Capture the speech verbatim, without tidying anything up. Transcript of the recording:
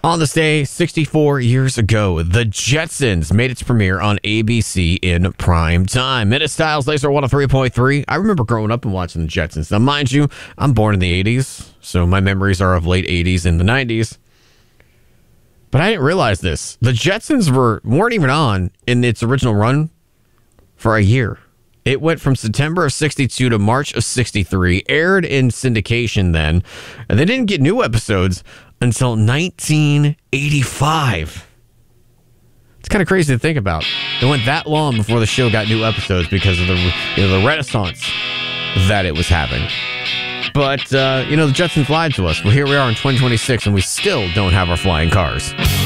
On this day, sixty-four years ago, The Jetsons made its premiere on A B C in prime time. Minute Styles, Laser one oh three point three. I remember growing up and watching The Jetsons. Now, mind you, I'm born in the eighties, so my memories are of late eighties and the nineties. But I didn't realize this. The Jetsons were, weren't even on in its original run for a year. It went from September of sixty-two to March of sixty-three, aired in syndication then, and they didn't get new episodes until nineteen eighty-five. It's kind of crazy to think about. It went that long before the show got new episodes because of the, you know, the renaissance that it was having. But, uh, you know, the Jetsons lied to us. Well, here we are in twenty twenty-six, and we still don't have our flying cars.